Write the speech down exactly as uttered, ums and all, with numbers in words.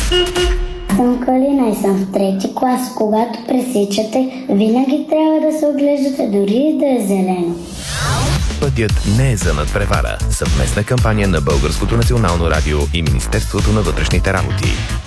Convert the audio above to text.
Съм Калина и съм в трети клас. Когато пресичате, винаги трябва да се оглеждате, дори и да е зелено. Пътят не е за надпревара. Съвместна кампания на Българското национално радио и Министерството на вътрешните работи.